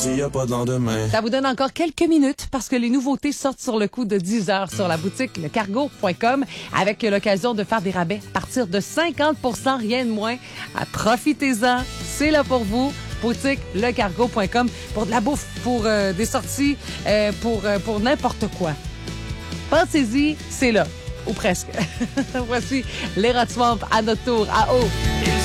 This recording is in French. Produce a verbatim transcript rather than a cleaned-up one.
s'il y a pas de lendemain. Ça vous donne encore quelques minutes parce que les nouveautés sortent sur le coup de dix heures sur la boutique lecargo point com avec l'occasion de faire des rabais à partir de cinquante pour cent, rien de moins. Ah, profitez-en, c'est là pour vous. Boutique lecargo point com pour de la bouffe, pour euh, des sorties, euh, pour, euh, pour n'importe quoi. Pensez-y, c'est là, ou presque. Voici les Rod Swamp à notre tour, à haut.